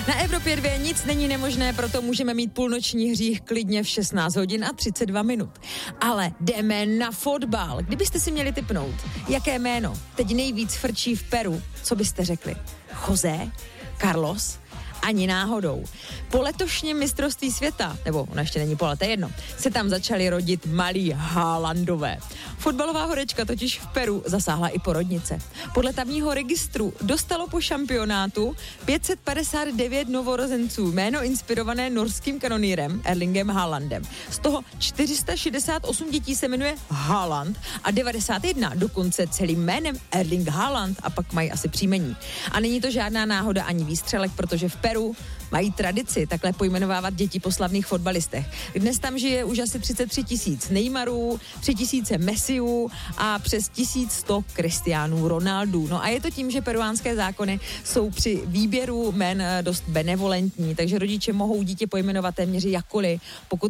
Na Evropě 2 nic není nemožné, proto můžeme mít půlnoční hřích klidně v 16 hodin a 32 minut. Ale jdeme na fotbal. Kdybyste si měli tipnout, jaké jméno teď nejvíc frčí v Peru, co byste řekli? José? Carlos? Ani náhodou. Po letošním mistrovství světa, nebo ono ještě není po lete, jedno, se tam začaly rodit malí Haalandové. Fotbalová horečka totiž v Peru zasáhla i porodnice. Podle tamního registru dostalo po šampionátu 559 novorozenců jméno inspirované norským kanonýrem Erlingem Haalandem. Z toho 468 dětí se jmenuje Haaland a 91 dokonce celým jménem Erling Haaland a pak mají asi příjmení. A není to žádná náhoda ani výstřelek, protože v Peru mají tradici takhle pojmenovávat děti po slavných fotbalistech. Dnes tam žije už asi 33 000 Neymarů, 3 000 Messiů a přes 1100 Cristianů Ronaldů. No a je to tím, že peruánské zákony jsou při výběru jmen dost benevolentní, takže rodiče mohou dítě pojmenovat téměř jakkoliv, pokud